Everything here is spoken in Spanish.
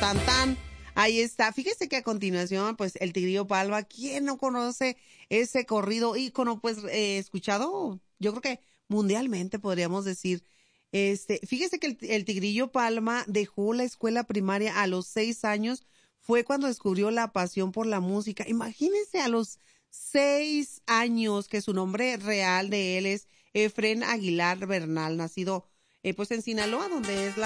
tan tan. Ahí está. Fíjese que a continuación, pues, el Tigrillo Palma, ¿quién no conoce ese corrido ícono? Pues, escuchado, yo creo que mundialmente podríamos decir. Fíjese que el Tigrillo Palma dejó la escuela primaria a los 6 años. Fue cuando descubrió la pasión por la música. Imagínense a los 6 años que su nombre real de él es Efrén Aguilar Bernal, nacido, pues, en Sinaloa, donde es